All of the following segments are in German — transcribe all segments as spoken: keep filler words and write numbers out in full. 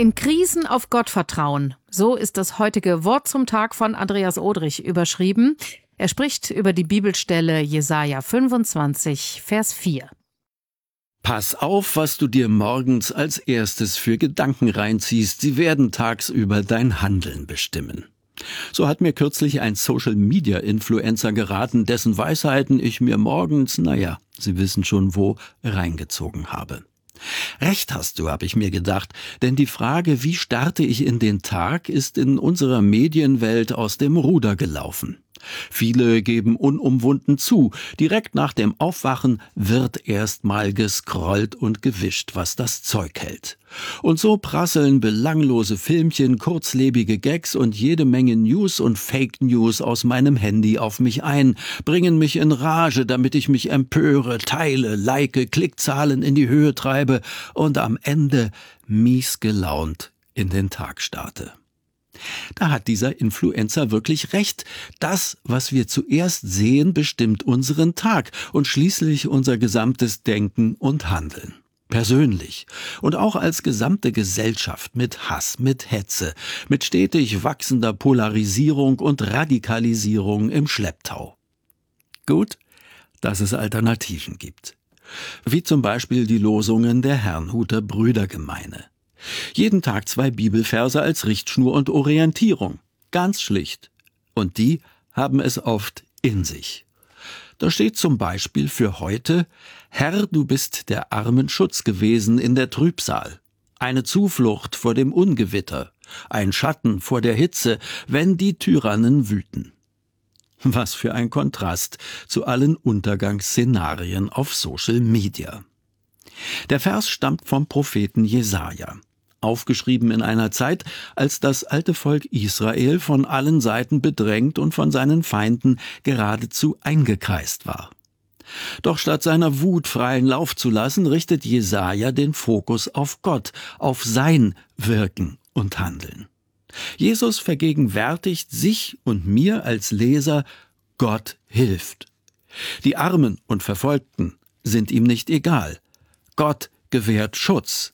In Krisen auf Gott vertrauen. So ist das heutige Wort zum Tag von Andreas Odrich überschrieben. Er spricht über die Bibelstelle Jesaja fünfundzwanzig, Vers vier. Pass auf, was du dir morgens als erstes für Gedanken reinziehst. Sie werden tagsüber dein Handeln bestimmen. So hat mir kürzlich ein Social-Media-Influencer geraten, dessen Weisheiten ich mir morgens, naja, Sie wissen schon wo, reingezogen habe. Recht hast du, habe ich mir gedacht, denn die Frage, wie starte ich in den Tag, ist in unserer Medienwelt aus dem Ruder gelaufen. Viele geben unumwunden zu, direkt nach dem Aufwachen wird erst mal gescrollt und gewischt, was das Zeug hält. Und so prasseln belanglose Filmchen, kurzlebige Gags und jede Menge News und Fake News aus meinem Handy auf mich ein, bringen mich in Rage, damit ich mich empöre, teile, like, Klickzahlen in die Höhe treibe und am Ende mies gelaunt in den Tag starte. Da hat dieser Influencer wirklich recht. Das, was wir zuerst sehen, bestimmt unseren Tag und schließlich unser gesamtes Denken und Handeln. Persönlich und auch als gesamte Gesellschaft mit Hass, mit Hetze, mit stetig wachsender Polarisierung und Radikalisierung im Schlepptau. Gut, dass es Alternativen gibt. Wie zum Beispiel die Losungen der Herrnhuter Brüdergemeine. Jeden Tag zwei Bibelverse als Richtschnur und Orientierung. Ganz schlicht. Und die haben es oft in sich. Da steht zum Beispiel für heute: Herr, du bist der Armen Schutz gewesen in der Trübsal, eine Zuflucht vor dem Ungewitter, ein Schatten vor der Hitze, wenn die Tyrannen wüten. Was für ein Kontrast zu allen Untergangsszenarien auf Social Media. Der Vers stammt vom Propheten Jesaja. Aufgeschrieben in einer Zeit, als das alte Volk Israel von allen Seiten bedrängt und von seinen Feinden geradezu eingekreist war. Doch statt seiner Wut freien Lauf zu lassen, richtet Jesaja den Fokus auf Gott, auf sein Wirken und Handeln. Jesus vergegenwärtigt sich und mir als Leser: Gott hilft. Die Armen und Verfolgten sind ihm nicht egal. Gott gewährt Schutz.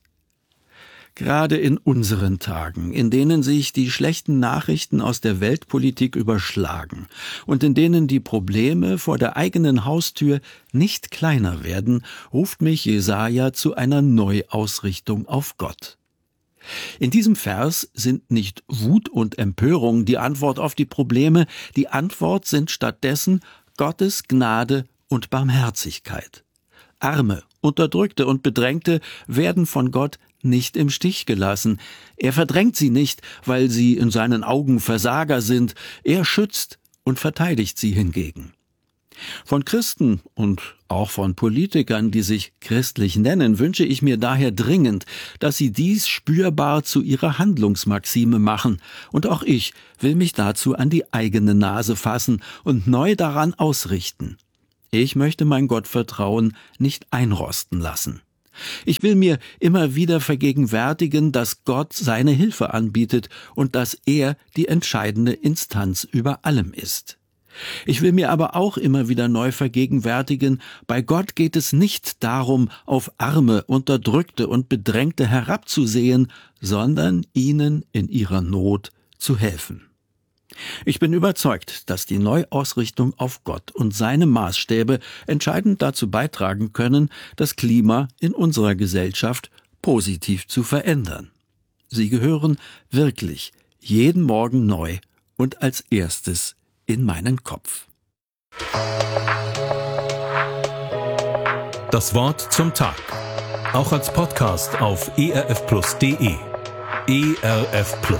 Gerade in unseren Tagen, in denen sich die schlechten Nachrichten aus der Weltpolitik überschlagen und in denen die Probleme vor der eigenen Haustür nicht kleiner werden, ruft mich Jesaja zu einer Neuausrichtung auf Gott. In diesem Vers sind nicht Wut und Empörung die Antwort auf die Probleme, die Antwort sind stattdessen Gottes Gnade und Barmherzigkeit. Arme, Unterdrückte und Bedrängte werden von Gott nicht im Stich gelassen. Er verdrängt sie nicht, weil sie in seinen Augen Versager sind. Er schützt und verteidigt sie hingegen. Von Christen und auch von Politikern, die sich christlich nennen, wünsche ich mir daher dringend, dass sie dies spürbar zu ihrer Handlungsmaxime machen. Und auch ich will mich dazu an die eigene Nase fassen und neu daran ausrichten. Ich möchte mein Gottvertrauen nicht einrosten lassen. Ich will mir immer wieder vergegenwärtigen, dass Gott seine Hilfe anbietet und dass er die entscheidende Instanz über allem ist. Ich will mir aber auch immer wieder neu vergegenwärtigen, bei Gott geht es nicht darum, auf Arme, Unterdrückte und Bedrängte herabzusehen, sondern ihnen in ihrer Not zu helfen. Ich bin überzeugt, dass die Neuausrichtung auf Gott und seine Maßstäbe entscheidend dazu beitragen können, das Klima in unserer Gesellschaft positiv zu verändern. Sie gehören wirklich jeden Morgen neu und als erstes in meinen Kopf. Das Wort zum Tag. Auch als Podcast auf e r f plus punkt d e. E R F Plus.